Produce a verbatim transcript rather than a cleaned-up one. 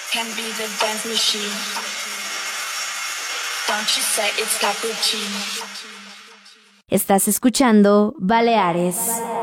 can be the dance machine. Don't you say it's cappuccino. Estás escuchando Baleares.